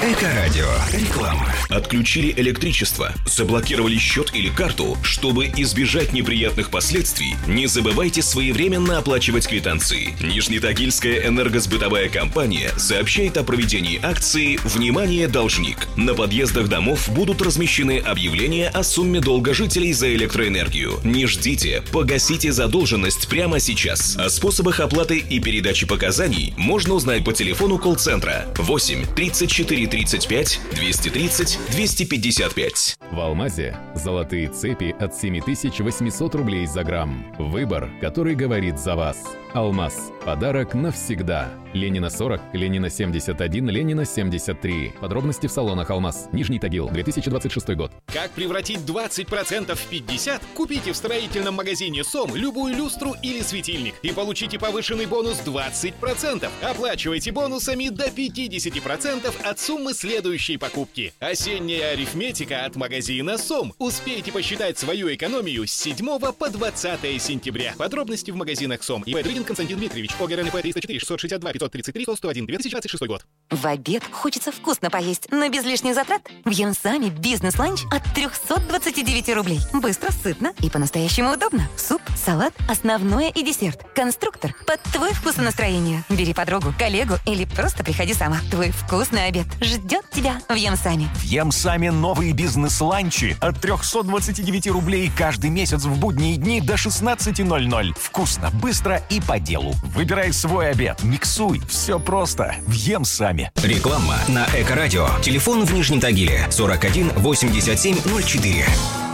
Эко-радио. Реклама. Отключили электричество, заблокировали счет или карту? Чтобы избежать неприятных последствий, не забывайте своевременно оплачивать квитанции. Нижнетагильская энергосбытовая компания сообщает о проведении акции «Внимание, должник». На подъездах домов будут размещены объявления о сумме долга жителей за электроэнергию. Не ждите, погасите задолженность прямо сейчас. О способах оплаты и передачи показаний можно узнать по телефону колл-центра 8 34 35 230 255. В Алмазе золотые цепи от 7800 рублей за грамм. Выбор, который говорит за вас. Алмаз. Подарок навсегда. Ленина 40, Ленина 71, Ленина 73. Подробности в салонах Алмаз. Нижний Тагил, 2026 год. Как превратить 20% в 50%? Купите в строительном магазине СОМ любую люстру или светильник и получите повышенный бонус 20%. Оплачивайте бонусами до 50% от суммы следующей покупки. Осенняя арифметика от магазина СОМ. Успейте посчитать свою экономию с 7 по 20 сентября. Подробности в магазинах СОМ. ИП Дрыгин Константин Дмитриевич. ОГРНП 304 662 533 101 2026 год. В обед хочется вкусно поесть, но без лишних затрат. В Ямсаме бизнес-ланч от 329 рублей. Быстро, сытно и по-настоящему удобно. Суп, салат, основное и десерт. Конструктор под твой вкус и настроение. Бери подругу, коллегу или просто приходи сама. Твой вкусный обед ждет тебя в Ямсаме. В Ямсаме новые бизнес-ланчи от 329 рублей каждый месяц в будние дни до 16:00. Вкусно, быстро и по делу. Выбирай свой обед, миксуй. Все просто. В Ямсаме. Реклама на Эко-радио. Телефон в Нижнем Тагиле 41 87 04.